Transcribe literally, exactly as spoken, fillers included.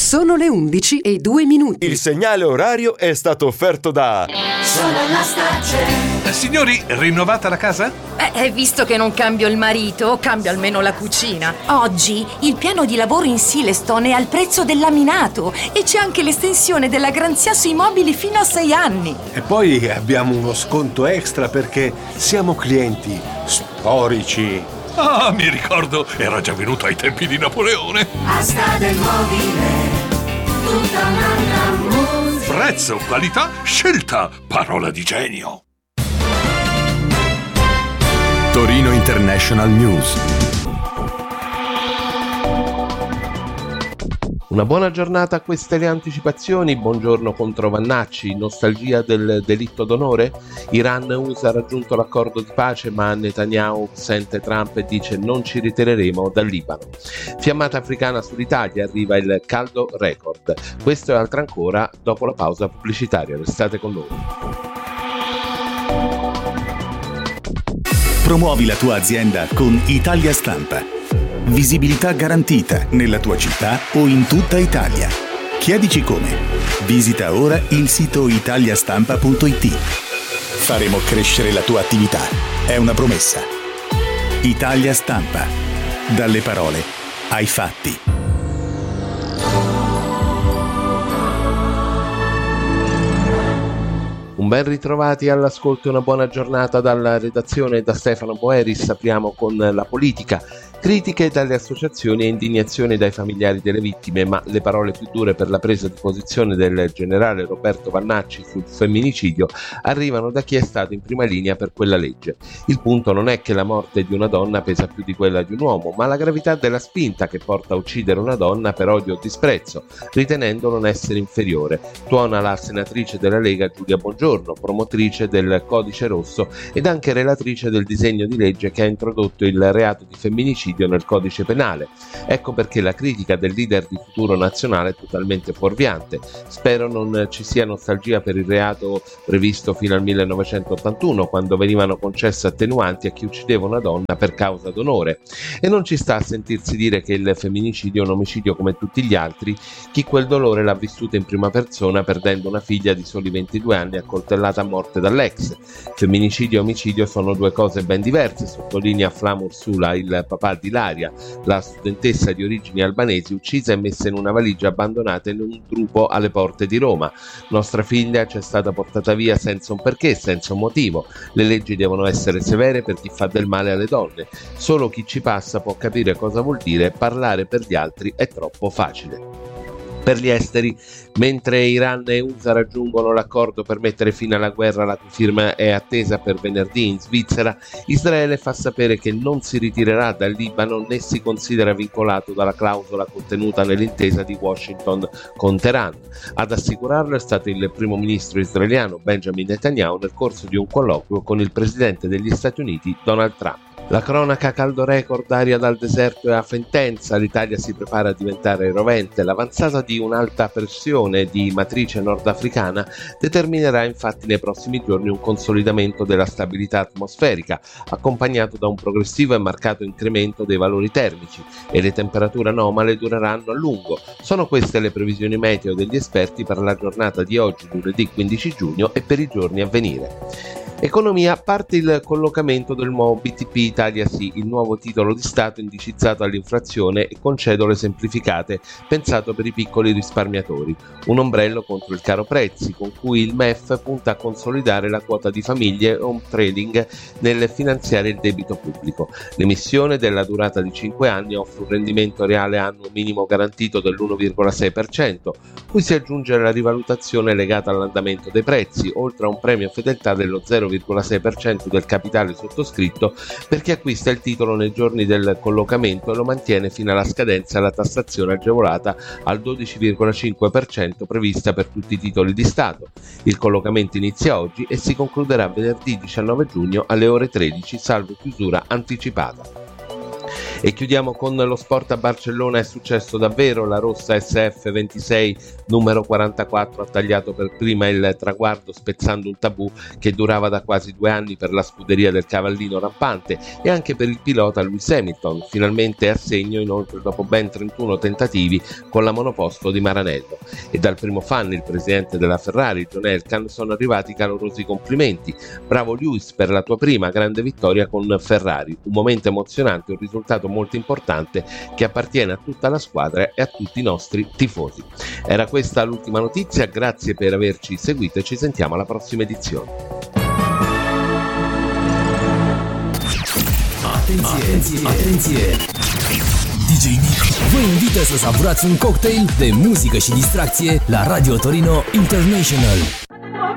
Sono le undici e due minuti. Il segnale orario è stato offerto da Sonolastarce. Eh, signori, rinnovata la casa? Eh, visto che non cambio il marito, cambio almeno la cucina. Oggi il piano di lavoro in Silestone è al prezzo del laminato e c'è anche l'estensione della garanzia sui mobili fino a sei anni. E poi abbiamo uno sconto extra perché siamo clienti storici. Ah, mi ricordo, era già venuto ai tempi di Napoleone. Asta del mobile, tutta un'altra musica. Prezzo, qualità, scelta, parola di genio. Torino International News. Una buona giornata a queste le anticipazioni. Buongiorno contro Vannacci. Nostalgia del delitto d'onore? Iran U S A ha raggiunto l'accordo di pace, ma Netanyahu sente Trump e dice non ci ritireremo dal Libano. Fiammata africana sull'Italia, arriva il caldo record. Questo e altro ancora dopo la pausa pubblicitaria. Restate con noi. Promuovi la tua azienda con Italia Stampa. Visibilità garantita nella tua città o in tutta Italia. Chiedici come. Visita ora il sito italiastampa punto it. Faremo crescere la tua attività. È una promessa. Italia Stampa. Dalle parole ai fatti. Un ben ritrovati all'ascolto e una buona giornata dalla redazione da Stefano Boeris. Apriamo con la politica. Critiche dalle associazioni e indignazione dai familiari delle vittime, ma le parole più dure per la presa di posizione del generale Roberto Vannacci sul femminicidio arrivano da chi è stato in prima linea per quella legge. Il punto non è che la morte di una donna pesa più di quella di un uomo, ma la gravità della spinta che porta a uccidere una donna per odio o disprezzo, ritenendo non essere inferiore. Tuona la senatrice della Lega Giulia Bongiorno, promotrice del Codice Rosso ed anche relatrice del disegno di legge che ha introdotto il reato di femminicidio nel codice penale. Ecco perché la critica del leader di Futuro Nazionale è totalmente fuorviante. Spero non ci sia nostalgia per il reato previsto fino al millenovecentottantuno, quando venivano concesse attenuanti a chi uccideva una donna per causa d'onore. E non ci sta a sentirsi dire che il femminicidio è un omicidio come tutti gli altri chi quel dolore l'ha vissuto in prima persona perdendo una figlia di soli ventidue anni accoltellata a morte dall'ex. Femminicidio e omicidio sono due cose ben diverse, sottolinea Flama Ursula, il papà di Ilaria, la studentessa di origini albanesi uccisa e messa in una valigia abbandonata in un drupo alle porte di Roma. Nostra figlia ci è stata portata via senza un perché, senza un motivo. Le leggi devono essere severe per chi fa del male alle donne. Solo chi ci passa può capire cosa vuol dire parlare per gli altri è troppo facile. Per gli esteri, mentre Iran e U S A raggiungono l'accordo per mettere fine alla guerra, la cui firma è attesa per venerdì in Svizzera, Israele fa sapere che non si ritirerà dal Libano né si considera vincolato dalla clausola contenuta nell'intesa di Washington con Teheran. Ad assicurarlo è stato il primo ministro israeliano Benjamin Netanyahu nel corso di un colloquio con il presidente degli Stati Uniti Donald Trump. La cronaca caldo record, aria dal deserto e afa intensa, l'Italia si prepara a diventare rovente. L'avanzata di un'alta pressione di matrice nordafricana determinerà infatti nei prossimi giorni un consolidamento della stabilità atmosferica, accompagnato da un progressivo e marcato incremento dei valori termici, e le temperature anomale dureranno a lungo. Sono queste le previsioni meteo degli esperti per la giornata di oggi, lunedì quindici giugno, e per i giorni a venire. Economia, parte il collocamento del nuovo B T P Italia Sì, il nuovo titolo di Stato indicizzato all'inflazione e con cedole semplificate, pensato per i piccoli risparmiatori. Un ombrello contro il caro prezzi, con cui il M E F punta a consolidare la quota di famiglie home trading nel finanziare il debito pubblico. L'emissione, della durata di cinque anni, offre un rendimento reale annuo minimo garantito dell'uno virgola sei per cento, cui si aggiunge la rivalutazione legata all'andamento dei prezzi, oltre a un premio fedeltà dello zero virgola sei per cento del capitale sottoscritto per chi acquista il titolo nei giorni del collocamento e lo mantiene fino alla scadenza alla tassazione agevolata al dodici virgola cinque per cento prevista per tutti i titoli di Stato. Il collocamento inizia oggi e si concluderà venerdì diciannove giugno alle ore tredici, salvo chiusura anticipata. E chiudiamo con lo sport. A Barcellona è successo davvero, la rossa S F ventisei numero quarantaquattro ha tagliato per prima il traguardo spezzando un tabù che durava da quasi due anni per la scuderia del cavallino rampante e anche per il pilota Lewis Hamilton, finalmente a segno inoltre dopo ben trentuno tentativi con la monoposto di Maranello. E dal primo fan, il presidente della Ferrari John Elkann, sono arrivati calorosi complimenti. Bravo Lewis per la tua prima grande vittoria con Ferrari, un momento emozionante, un risultato molto importante che appartiene a tutta la squadra e a tutti i nostri tifosi. Era questa l'ultima notizia, grazie per averci seguito e ci sentiamo alla prossima edizione. Atenție, atenție! D J Nick vă invită să savurați un cocktail de muzică și distracție la Radio Torino International.